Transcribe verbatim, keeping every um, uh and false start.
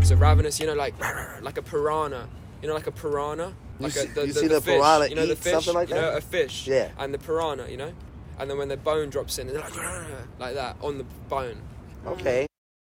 dogs are ravenous, you know, like like a piranha. You know, like a piranha? Like you a, see, the, you the, see the, the fish, piranha you know, eat the fish, something like that? You know, a fish. Yeah. And the piranha, you know? And then when the bone drops in, they're like, like that, on the bone. Okay.